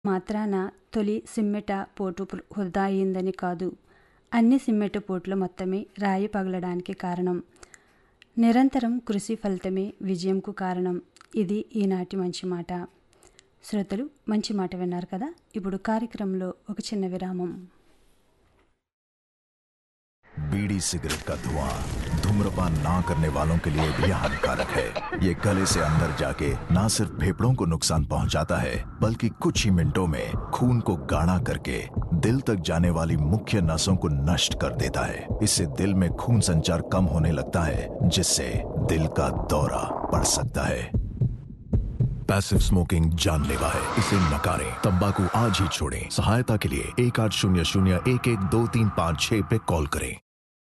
మాత్రాన తొలి సిమ్మెట పోటు వృధా అయిందని కాదు. అన్ని సిమ్మెట పోట్ల మొత్తమే రాయి పగలడానికి కారణం. నిరంతరం కృషి ఫలితమే విజయంకు కారణం. ఇది ఈనాటి మంచి మాట. శ్రోతలు, మంచి మాట విన్నారు కదా. ఇప్పుడు కార్యక్రమంలో ఒక చిన్న విరామం. बीड़ी सिगरेट का धुआं धूम्रपान ना करने वालों के लिए भी हानिकारक है। ये गले से अंदर जाके ना सिर्फ फेफड़ों को नुकसान पहुंचाता है, बल्कि कुछ ही मिनटों में खून को गाढ़ा करके दिल तक जाने वाली मुख्य नसों को नष्ट कर देता है। इससे दिल में खून संचार कम होने लगता है, जिससे दिल का दौरा पड़ सकता है। पैसिव स्मोकिंग जानलेवा है, इसे नकारें। तंबाकू आज ही छोड़ें। सहायता के लिए 1800 112356 पे कॉल करें।